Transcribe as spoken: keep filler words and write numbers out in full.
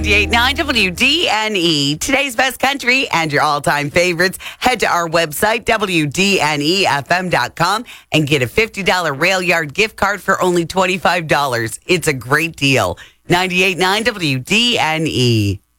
ninety-eight point nine W D N E, today's best country and your all-time favorites. Head to our website, W D N E F M dot com, and get a fifty dollars Rail Yard gift card for only twenty-five dollars. It's a great deal. ninety-eight point nine W D N E.